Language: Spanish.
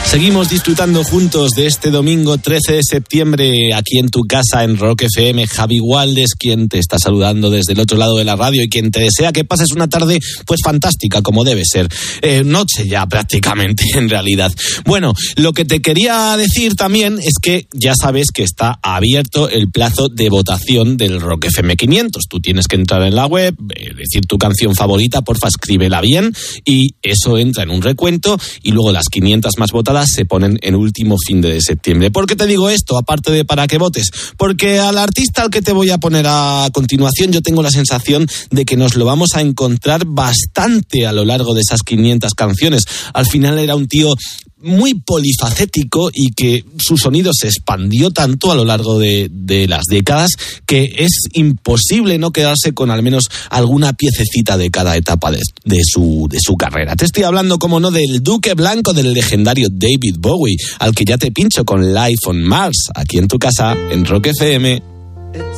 Seguimos disfrutando juntos de este domingo 13 de septiembre aquí en tu casa en Rock FM. Javi Waldes, quien te está saludando desde el otro lado de la radio y quien te desea que pases una tarde pues fantástica, como debe ser. Noche ya prácticamente, en realidad. Bueno, lo que te quería decir también es que ya sabes que está abierto el plazo de votación del Rock FM 500. Tú tienes que entrar en la web, decir tu canción favorita, porfa, escríbela bien, y eso entra en un recuento y luego las 500 más votadas se ponen en último fin de septiembre. ¿Por qué te digo esto? Aparte de para que votes. Porque al artista al que te voy a poner a continuación, yo tengo la sensación de que nos lo vamos a encontrar bastante a lo largo de esas 500 canciones. Al final era un tío muy polifacético y que su sonido se expandió tanto a lo largo de las décadas que es imposible no quedarse con al menos alguna piececita de cada etapa de su carrera. Te estoy hablando, como no, del Duque Blanco, del legendario David Bowie, al que ya te pincho con Life on Mars, aquí en tu casa, en Rock FM.